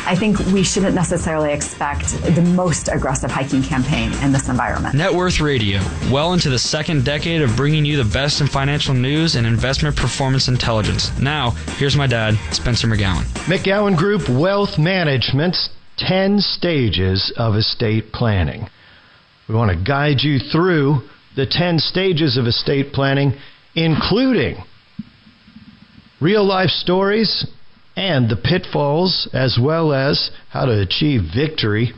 I think we shouldn't necessarily expect the most aggressive hiking campaign in this environment. Net Worth Radio, well into the second decade of bringing you the best in financial news and investment performance intelligence. Now, here's my dad, Spencer McGowan. McGowan Group Wealth Management's 10 stages of estate planning. We want to guide you through the 10 stages of estate planning, including real-life stories and the pitfalls, as well as how to achieve victory.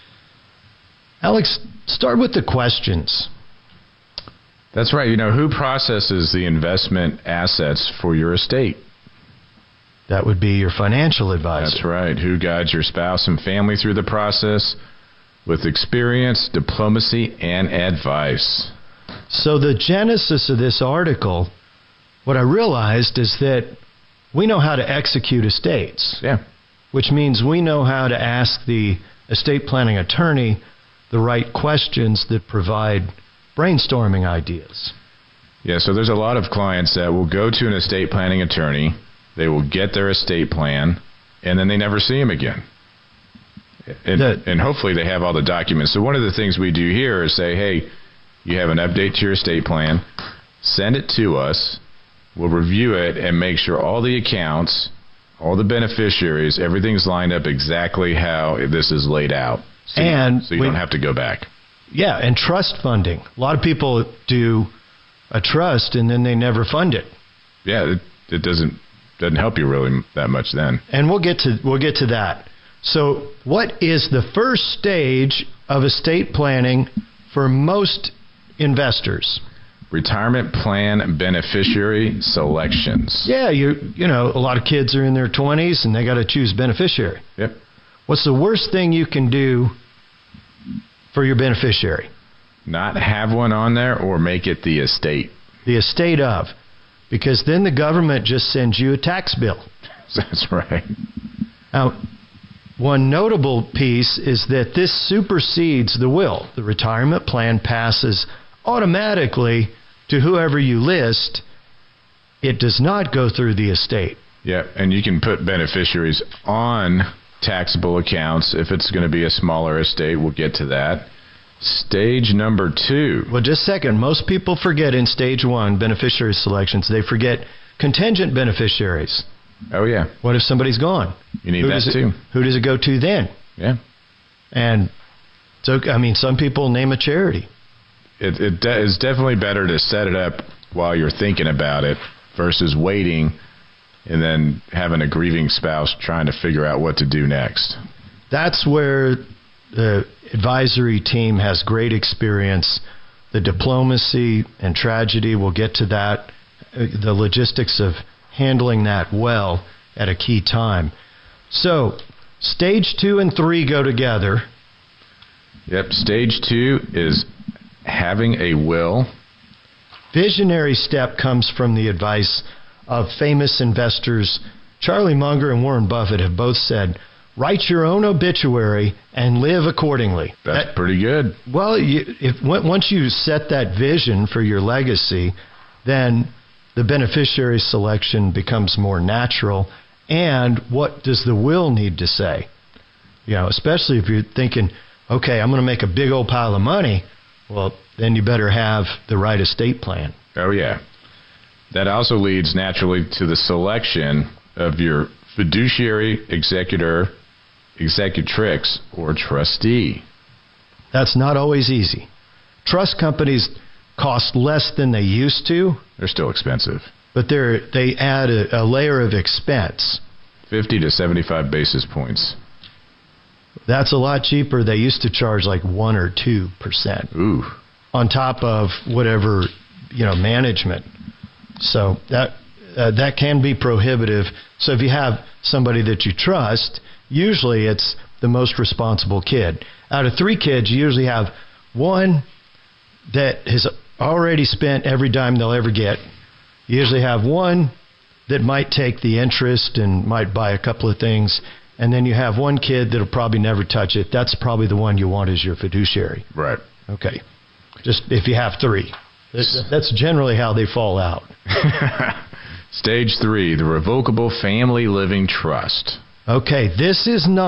Alex, start with the questions. That's right. Who processes the investment assets for your estate? That would be your financial advisor. That's right. Who guides your spouse and family through the process with experience, diplomacy, and advice? So the genesis of this article, what I realized is that we know how to execute estates. Yeah. Which means we know how to ask the estate planning attorney the right questions that provide brainstorming ideas. Yeah, so there's a lot of clients that will go to an estate planning attorney, they will get their estate plan, and then they never see him again. And hopefully they have all the documents. So one of the things we do here is say, hey, you have an update to your estate plan, send it to us. We'll review it and make sure all the accounts, all the beneficiaries, everything's lined up exactly how this is laid out. So you don't have to go back. Yeah, and trust funding. A lot of people do a trust and then they never fund it. Yeah, it doesn't help you really that much then. And we'll get to that. So what is the first stage of estate planning for most investors? Retirement plan beneficiary selections. Yeah, a lot of kids are in their 20s and they got to choose beneficiary. Yep. What's the worst thing you can do for your beneficiary? Not have one on there or make it the estate. The estate of. Because then the government just sends you a tax bill. That's right. Now, one notable piece is that this supersedes the will. The retirement plan passes automatically to whoever you list. It does not go through the estate. Yeah, and you can put beneficiaries on taxable accounts if it's going to be a smaller estate. We'll get to that. Stage number 2. Well, just a second. Most people forget in stage 1, beneficiary selections, they forget contingent beneficiaries. Oh, yeah. What if somebody's gone? You need that too. Who does it go to then? Yeah. And so, some people name a charity. It is definitely better to set it up while you're thinking about it versus waiting and then having a grieving spouse trying to figure out what to do next. That's where the advisory team has great experience. The diplomacy and tragedy, we'll get to that. The logistics of handling that well at a key time. So, stage 2 and 3 go together. Yep, stage 2 is having a will. Visionary step comes from the advice of famous investors. Charlie Munger and Warren Buffett have both said, write your own obituary and live accordingly. That's pretty good. Well, once you set that vision for your legacy, then the beneficiary selection becomes more natural. And what does the will need to say? Especially if you're thinking, okay, I'm going to make a big old pile of money. Well, then you better have the right estate plan. Oh, yeah. That also leads naturally to the selection of your fiduciary, executor, executrix, or trustee. That's not always easy. Trust companies cost less than they used to. They're still expensive. But they add a layer of expense. 50 to 75 basis points. That's a lot cheaper. They used to charge like 1 or 2%. Ooh. On top of whatever, management. So that can be prohibitive. So if you have somebody that you trust, usually it's the most responsible kid. Out of 3 kids, you usually have one that has already spent every dime they'll ever get. You usually have one that might take the interest and might buy a couple of things. And then you have one kid that'll probably never touch it. That's probably the one you want as your fiduciary. Right. Okay. Just if you have 3. That's generally how they fall out. Stage 3, the revocable family living trust. Okay, this is not